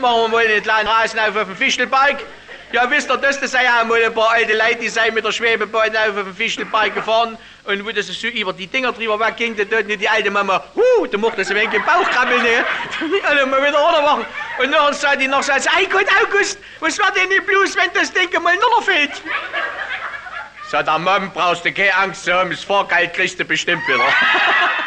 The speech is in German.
Machen wir mal einen kleinen Rasen auf dem Fichtelberg. Ja, wisst ihr, das sei ja mal ein paar alte Leute, die sind mit der Schwebebahn auf dem Fichtelberg gefahren. Und wo das so über die Dinger drüber wegging, da tut die alte Mama, da macht das ein wenig im Bauch krabbeln, ne? Also mal wieder runtermachen. Und nachher sagt die noch so, ei Gott, August, was war denn nicht bloß, wenn das Ding mal runterfällt? Sagt der Mom, brauchst du keine Angst zu haben, das Fahrgeld kriegst du bestimmt wieder.